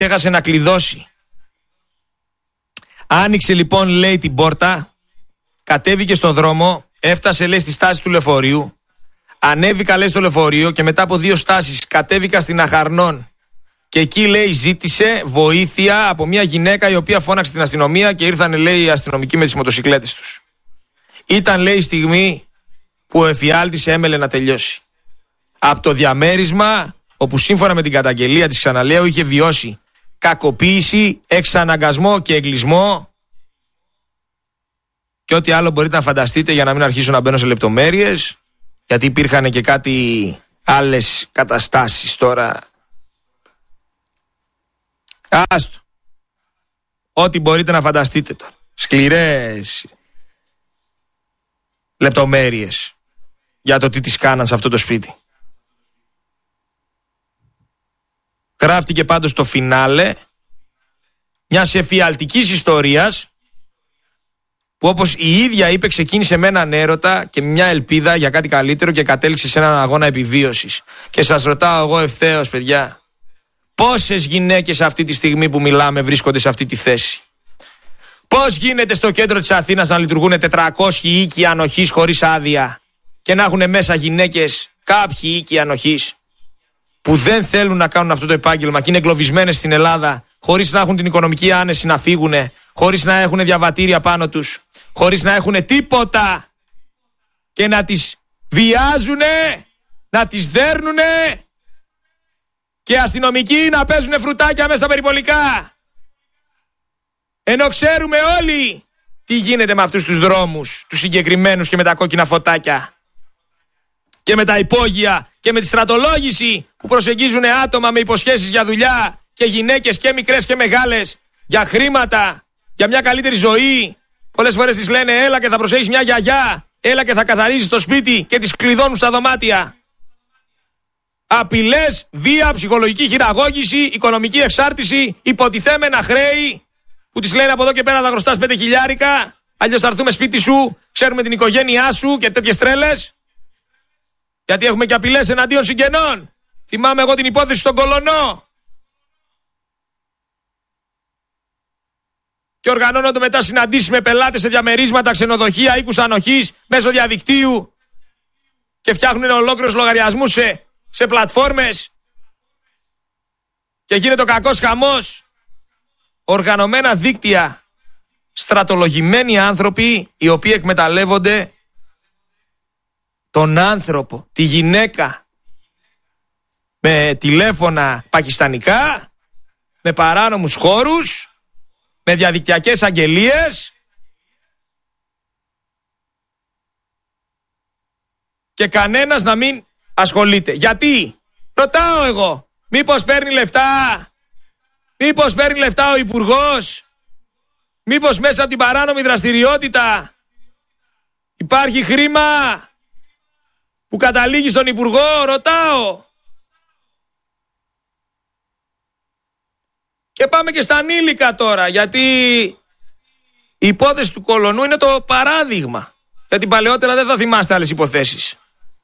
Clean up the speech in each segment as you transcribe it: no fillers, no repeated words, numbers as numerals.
έχασε να κλειδώσει. Άνοιξε λοιπόν, λέει, την πόρτα, κατέβηκε στον δρόμο, έφτασε, λέει, στη στάση του λεωφορείου, ανέβηκα, λέει, στο λεωφορείο και μετά από 2 στάσεις κατέβηκα στην Αχαρνών και εκεί, λέει, ζήτησε βοήθεια από μια γυναίκα η οποία φώναξε την αστυνομία και ήρθαν, λέει, οι αστυνομικοί με τις μοτοσικλέτες τους. Ήταν, λέει, η στιγμή που ο εφιάλτης έμελε να τελειώσει. Από το διαμέρισμα όπου σύμφωνα με την καταγγελία της, ξαναλέω, είχε βιώσει κακοποίηση, εξαναγκασμό και εγκλισμό και ό,τι άλλο μπορείτε να φανταστείτε, για να μην αρχίσω να μπαίνω σε λεπτομέρειες, γιατί υπήρχαν και κάτι άλλες καταστάσεις τώρα. Άστο. Ό,τι μπορείτε να φανταστείτε τώρα. Σκληρές λεπτομέρειες για το τι τις κάναν σε αυτό το σπίτι. Γράφτηκε πάντως το φινάλε μιας εφιαλτικής ιστορίας που, όπως η ίδια είπε, ξεκίνησε με έναν έρωτα και μια ελπίδα για κάτι καλύτερο και κατέληξε σε έναν αγώνα επιβίωσης. Και σας ρωτάω εγώ ευθέως, παιδιά, πόσες γυναίκες αυτή τη στιγμή που μιλάμε βρίσκονται σε αυτή τη θέση? Πώς γίνεται στο κέντρο της Αθήνας να λειτουργούν 400 οίκοι ανοχής χωρίς άδεια και να έχουν μέσα γυναίκες κάποιοι οίκοι ανοχής που δεν θέλουν να κάνουν αυτό το επάγγελμα και είναι εγκλωβισμένες στην Ελλάδα, χωρίς να έχουν την οικονομική άνεση να φύγουν, χωρίς να έχουν διαβατήρια πάνω τους, χωρίς να έχουν τίποτα και να τις βιάζουνε, να τις δέρνουνε και αστυνομικοί να παίζουν φρουτάκια μέσα στα περιπολικά. Ενώ ξέρουμε όλοι τι γίνεται με αυτούς τους δρόμους, τους συγκεκριμένους και με τα κόκκινα φωτάκια και με τα υπόγεια και με τη στρατολόγηση που προσεγγίζουν άτομα με υποσχέσεις για δουλειά και γυναίκες και μικρές και μεγάλες για χρήματα, για μια καλύτερη ζωή. Πολλές φορές τις λένε έλα και θα προσέχεις μια γιαγιά, έλα και θα καθαρίζεις το σπίτι και τις κλειδώνουν στα δωμάτια. Απειλές, βία, ψυχολογική χειραγώγηση, οικονομική εξάρτηση, υποτιθέμενα χρέη που τις λένε από εδώ και πέρα θα χρωστάς 5 χιλιάρικα, αλλιώς θα έρθουμε σπίτι σου, ξέρουμε την οικογένειά σου και τέτοιες τρέλες. Γιατί έχουμε και απειλές εναντίον συγγενών. Θυμάμαι εγώ την υπόθεση στον Κολονό. Και οργανώνονται μετά συναντήσεις με πελάτες σε διαμερίσματα, ξενοδοχεία, οίκους ανοχής, μέσω διαδικτύου και φτιάχνουν ολόκληρους λογαριασμούς σε πλατφόρμες και γίνεται ο κακός χαμός. Οργανωμένα δίκτυα, στρατολογημένοι άνθρωποι οι οποίοι εκμεταλλεύονται τον άνθρωπο, τη γυναίκα, με τηλέφωνα πακιστανικά, με παράνομους χώρους, με διαδικτυακές αγγελίες και κανένας να μην ασχολείται. Γιατί? Ρωτάω εγώ. Μήπως παίρνει λεφτά? Μήπως παίρνει λεφτά ο υπουργός? Μήπως μέσα από την παράνομη δραστηριότητα υπάρχει χρήμα που καταλήγει στον υπουργό? Ρωτάω. Και πάμε και στα ανήλικα τώρα, γιατί η υπόθεση του Κολονού είναι το παράδειγμα. Γιατί παλαιότερα δεν θα θυμάστε άλλες υποθέσεις.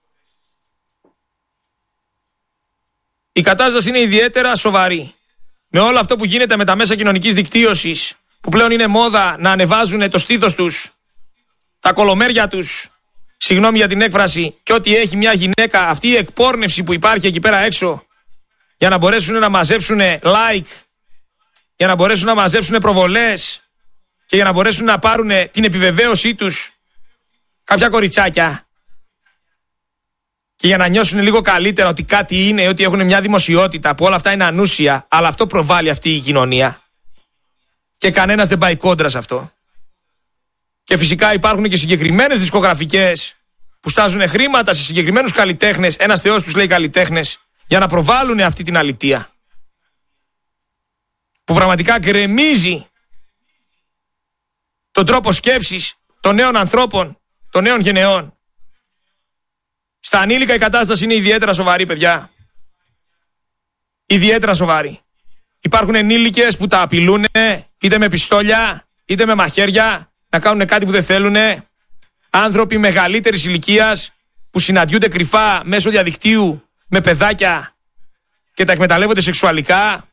Η κατάσταση είναι ιδιαίτερα σοβαρή. Με όλο αυτό που γίνεται με τα μέσα κοινωνικής δικτύωσης, που πλέον είναι μόδα να ανεβάζουν το στήθος τους, τα κολομέρια τους, συγγνώμη για την έκφραση, και ό,τι έχει μια γυναίκα, αυτή η εκπόρνευση που υπάρχει εκεί πέρα έξω, για να μπορέσουν να μαζέψουν like, για να μπορέσουν να μαζέψουν προβολές και για να μπορέσουν να πάρουν την επιβεβαίωσή τους κάποια κοριτσάκια και για να νιώσουν λίγο καλύτερα ότι κάτι είναι, ότι έχουν μια δημοσιότητα, που όλα αυτά είναι ανούσια, αλλά αυτό προβάλλει αυτή η κοινωνία και κανένας δεν πάει κόντρα σε αυτό. Και φυσικά υπάρχουν και συγκεκριμένες δισκογραφικές που στάζουν χρήματα σε συγκεκριμένους καλλιτέχνες, ένας θεός τους λέει καλλιτέχνες, για να προβάλλουν αυτή την αλητεία που πραγματικά γκρεμίζει τον τρόπο σκέψης των νέων ανθρώπων, των νέων γενεών. Στα ανήλικα η κατάσταση είναι ιδιαίτερα σοβαρή, παιδιά. Ιδιαίτερα σοβαρή. Υπάρχουν ενήλικες που τα απειλούν είτε με πιστόλια είτε με μαχαίρια να κάνουν κάτι που δεν θέλουν. Άνθρωποι μεγαλύτερης ηλικίας που συναντιούνται κρυφά μέσω διαδικτύου με παιδάκια και τα εκμεταλλεύονται σεξουαλικά.